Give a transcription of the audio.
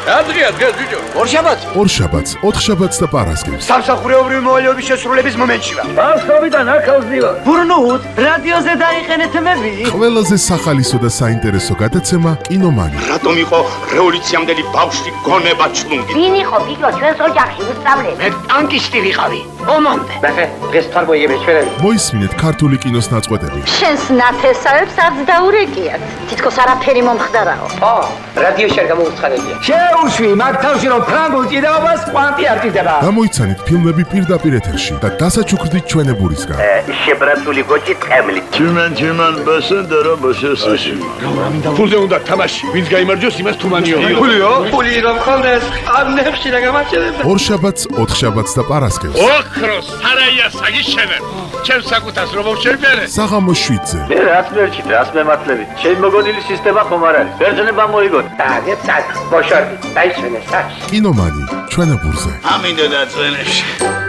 Adria, bიჭო. ორშაბათს, ოთხშაბათს და პარასკევს. სამსახურეობრივი მოვალეობის შესრულების მომენტში ვარ. Ბავშვობიდან აქ ავზივარ. ბურნუთ, რადიოზე დაიყენეთ მები. ყველაზე სახალისო და საინტერესო გადაცემა კინომანი. რატომ იყო რევოლუციამდელი ბავშვი გონება ჩლუნგი? ვინ იყო ბიჭო ჩვენს ოჯახში უსწავლელი? მე ტანკისტი ვიყავი. ომამდე. Ბახე, დღეს თარ მოიგებს ჩვენები. მოისმინეთ ქართული კინოს ნაწყვეტები. შენს ნათესავებს არც დაურეკიათ. თითქოს არაფერი მომხდარაო. რადიოში არ გამოუცხადებია. შეუშვი, მაგ თავში რომ ფრანგულ ჭიდაობას კვანტი არ ჭირდება. გამოიცანით ფილმები პირდაპირ ეთერში და დასაჩუქრდით ჩვენებურისგან. შებრაცული გოჭი ტყემლი. Чиман басендера басесაში. ფულზე უნდა თამაში. ვინც გაიმარჯვოს, იმას თუმანიო. ფული რომ ხონდეს, ამნებში რა გამაჩერებდა. ორშაბათს, ოთხშაბათს და პარასკევს. ოქროს სარაია საგიშენებ. ჩემს საკუთას რომ შევფერე. საღამოს 7-ზე. მე რას მერჩით, რას მემართლებით? ჩემი მოგონილი სისტემა ხომ არ არის? ბერძნება მოიგოთ. დაგეთ საკ, მოშორდი. დაიშვენე საკ. კინომანი ჩვენებურზე. ამინდა და წვენებში.